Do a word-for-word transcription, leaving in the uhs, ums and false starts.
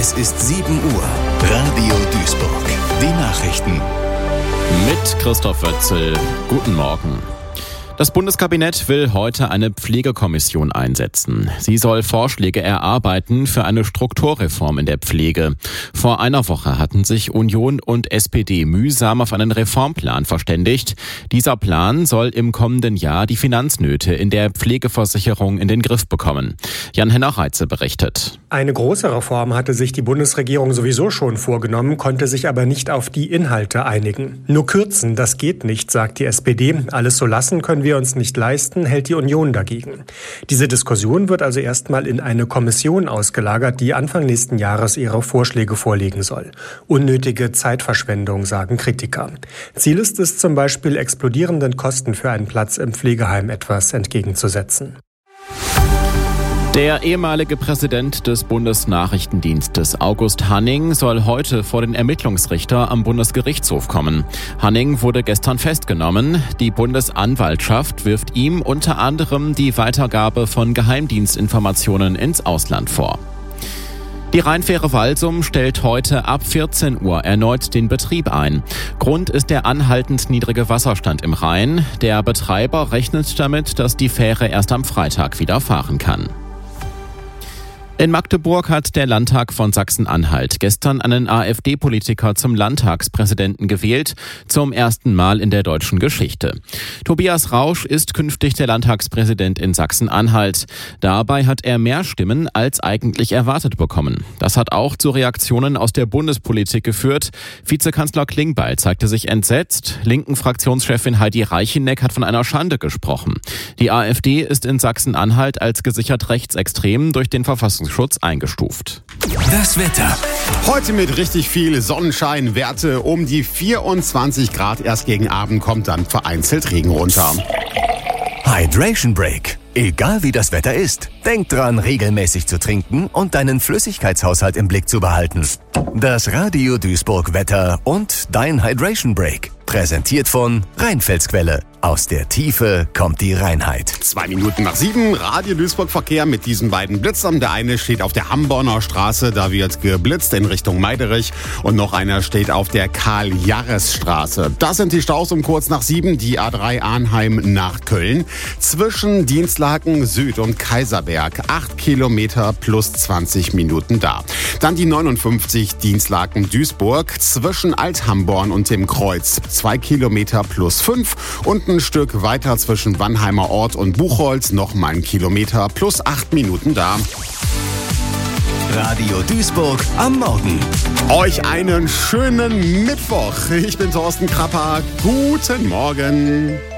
Es ist sieben Uhr. Radio Duisburg. Die Nachrichten. Mit Christoph Wötzel. Guten Morgen. Das Bundeskabinett will heute eine Pflegekommission einsetzen. Sie soll Vorschläge erarbeiten für eine Strukturreform in der Pflege. Vor einer Woche hatten sich Union und S P D mühsam auf einen Reformplan verständigt. Dieser Plan soll im kommenden Jahr die Finanznöte in der Pflegeversicherung in den Griff bekommen. Jan-Henner Reitze berichtet. Eine große Reform hatte sich die Bundesregierung sowieso schon vorgenommen, konnte sich aber nicht auf die Inhalte einigen. Nur kürzen, das geht nicht, sagt die S P D. Alles so lassen können wir wir uns nicht leisten, hält die Union dagegen. Diese Diskussion wird also erstmal in eine Kommission ausgelagert, die Anfang nächsten Jahres ihre Vorschläge vorlegen soll. Unnötige Zeitverschwendung, sagen Kritiker. Ziel ist es zum Beispiel, explodierenden Kosten für einen Platz im Pflegeheim etwas entgegenzusetzen. Der ehemalige Präsident des Bundesnachrichtendienstes August Hanning soll heute vor den Ermittlungsrichter am Bundesgerichtshof kommen. Hanning wurde gestern festgenommen. Die Bundesanwaltschaft wirft ihm unter anderem die Weitergabe von Geheimdienstinformationen ins Ausland vor. Die Rheinfähre Walsum stellt heute ab vierzehn Uhr erneut den Betrieb ein. Grund ist der anhaltend niedrige Wasserstand im Rhein. Der Betreiber rechnet damit, dass die Fähre erst am Freitag wieder fahren kann. In Magdeburg hat der Landtag von Sachsen-Anhalt gestern einen AfD-Politiker zum Landtagspräsidenten gewählt, zum ersten Mal in der deutschen Geschichte. Tobias Rausch ist künftig der Landtagspräsident in Sachsen-Anhalt. Dabei hat er mehr Stimmen als eigentlich erwartet bekommen. Das hat auch zu Reaktionen aus der Bundespolitik geführt. Vizekanzler Klingbeil zeigte sich entsetzt. Linken Fraktionschefin Heidi Reicheneck hat von einer Schande gesprochen. Die AfD ist in Sachsen-Anhalt als gesichert rechtsextrem durch den Verfassungsschutz Schutz eingestuft. Das Wetter. Heute mit richtig viel Sonnenschein, Werte um die vierundzwanzig Grad. Erst gegen Abend kommt dann vereinzelt Regen runter. Hydration Break. Egal wie das Wetter ist, denk dran, regelmäßig zu trinken und deinen Flüssigkeitshaushalt im Blick zu behalten. Das Radio Duisburg Wetter und dein Hydration Break. Präsentiert von Rheinfelsquelle. Aus der Tiefe kommt die Reinheit. Zwei Minuten nach sieben, Radio Duisburg Verkehr mit diesen beiden Blitzern. Der eine steht auf der Hamborner Straße, da wird geblitzt in Richtung Meiderich. Und noch einer steht auf der Karl-Jarres-Straße. Das sind die Staus um kurz nach sieben, die A drei Arnheim nach Köln. Zwischen Dienstlaken Süd und Kaiserberg, acht Kilometer plus zwanzig Minuten da. Dann die neunundfünfzig Dienstlaken Duisburg, zwischen Althamborn und dem Kreuz, zwei Kilometer plus fünf. Und ein Stück weiter zwischen Wannheimer Ort und Buchholz, noch mal ein Kilometer plus acht Minuten da. Radio Duisburg am Morgen. Euch einen schönen Mittwoch. Ich bin Thorsten Krapper. Guten Morgen.